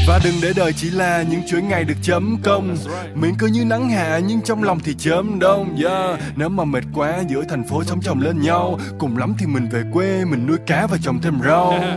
Và đừng để đời chỉ là những chuỗi ngày được chấm công. Miệng cứ như nắng hạ nhưng trong lòng thì chớm đông. Nếu mà mệt quá giữa thành phố sống chồng lên nhau, cùng lắm thì mình về quê mình nuôi cá và trồng thêm rau.